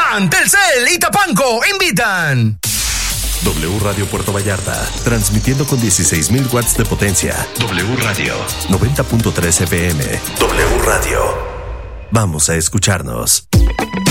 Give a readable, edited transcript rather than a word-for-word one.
TAN, Telcel y Tapanco invitan. W Radio Puerto Vallarta, transmitiendo con 16,000 watts de potencia. W Radio, 90.3 FM. W Radio. Vamos a escucharnos.